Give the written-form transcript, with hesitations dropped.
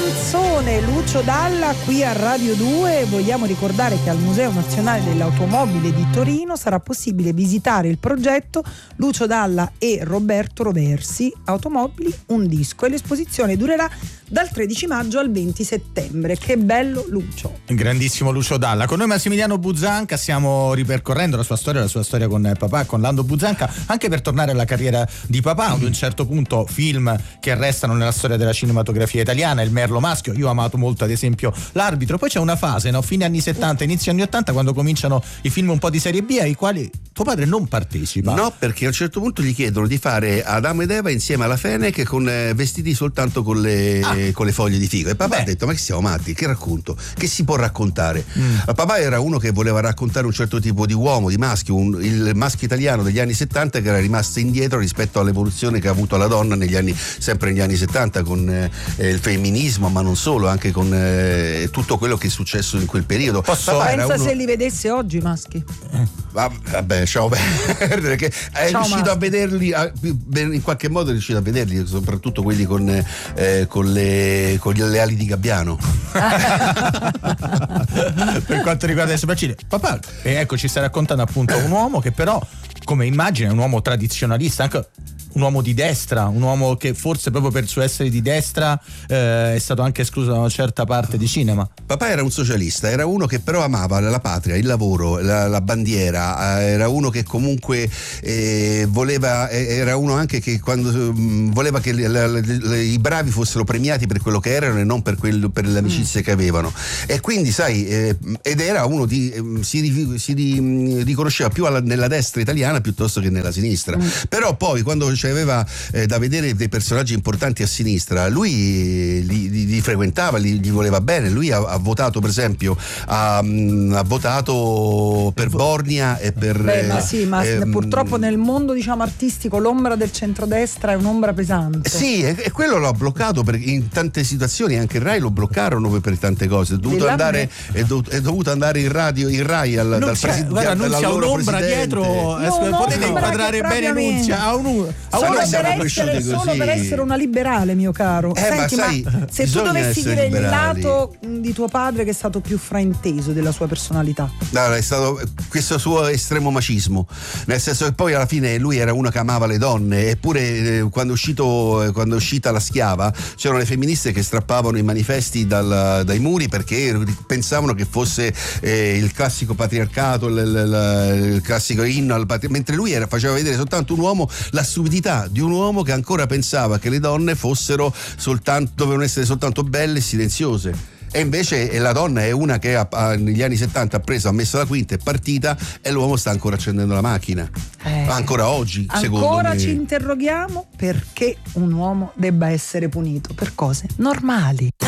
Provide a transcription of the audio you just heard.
canzone, Lucio Dalla qui a Radio 2. Vogliamo ricordare che al Museo Nazionale dell'Automobile di Torino sarà possibile visitare il progetto Lucio Dalla e Roberto Roversi, Automobili, un disco, e l'esposizione durerà dal 13 maggio al 20 settembre. Che bello Lucio. Grandissimo Lucio Dalla. Con noi Massimiliano Buzzanca, stiamo ripercorrendo la sua storia con papà, con Lando Buzzanca, anche per tornare alla carriera di papà. Ad un certo punto film che restano nella storia della cinematografia italiana, Il Merlo maschio. Io ho amato molto ad esempio L'arbitro. Poi c'è una fase, no? Fine anni 70, inizio anni 80, quando cominciano i film un po' di serie B ai quali tuo padre non partecipa. No, perché a un certo punto gli chiedono di fare Adamo ed Eva insieme alla Fenech con vestiti soltanto con le foglie di fico, e papà ha detto: ma che siamo matti, che racconto, che si può raccontare? Papà era uno che voleva raccontare un certo tipo di uomo, di maschio, il maschio italiano degli anni 70 che era rimasto indietro rispetto all'evoluzione che ha avuto la donna sempre negli anni 70, con il femminismo, ma non solo, anche con tutto quello che è successo in quel periodo. Pensa se li vedesse oggi i maschi. Vabbè, ciao, perché è riuscito a vederli, in qualche modo è riuscito a vederli, soprattutto quelli con le ali di gabbiano. Per quanto riguarda le sopracciglia, papà, ecco, ci stai raccontando appunto un uomo che però, come immagine, è un uomo tradizionalista, anche un uomo di destra, un uomo che forse proprio per il suo essere di destra è stato anche escluso da una certa parte di cinema. Papà era un socialista, era uno che però amava la patria, il lavoro, la bandiera, era uno che comunque era uno anche che quando voleva che i bravi fossero premiati per quello che erano e non per le amicizie che avevano, e quindi sai, ed era uno si riconosceva più nella destra italiana piuttosto che nella sinistra, però poi quando aveva da vedere dei personaggi importanti a sinistra, lui li frequentava, gli voleva bene. Lui ha votato, per esempio, ha votato per Borgna e per purtroppo nel mondo, diciamo, artistico, l'ombra del centrodestra è un'ombra pesante. Sì, e quello l'ha bloccato in tante situazioni, anche il Rai lo bloccarono per tante cose. È dovuto andare in radio, in Rai dal presidente. Guarda, Nunzia ha un'ombra dietro, potete inquadrare bene Nunzia, solo per essere una liberale, mio caro. Senti, ma se tu dovessi dire il lato di tuo padre che è stato più frainteso della sua personalità? No, è stato questo suo estremo macismo, nel senso che poi alla fine lui era uno che amava le donne, eppure quando è uscita La Schiava c'erano le femministe che strappavano i manifesti dai muri perché pensavano che fosse il classico patriarcato, il classico inno al patriarcato, mentre lui faceva vedere soltanto un uomo, la stupidità di un uomo che ancora pensava che le donne dovevano essere soltanto belle e silenziose. E invece la donna è una che negli anni 70 ha messo la quinta, è partita, e l'uomo sta ancora accendendo la macchina. Ancora oggi, secondo me. Ancora ci interroghiamo perché un uomo debba essere punito per cose normali.